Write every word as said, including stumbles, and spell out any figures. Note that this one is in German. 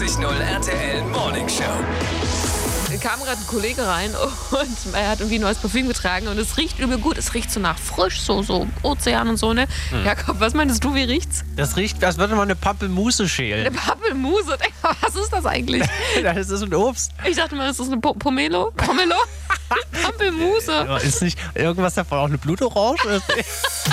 vierundvierzig null R T L Morning Show. Kam gerade ein Kollege rein und er hat irgendwie neues Parfüm getragen und es riecht übel gut. Es riecht so nach frisch, so, so Ozean und so, ne? Hm. Jakob, was meinst du, wie riecht's? Das riecht, als würde man eine Pampelmuse schälen. Eine Pampelmuse? Was ist das eigentlich? Das ist ein Obst. Ich dachte mal, das ist eine po Pomelo. Pomelo? Pampelmuse. Ist nicht irgendwas davon auch eine Blutorange?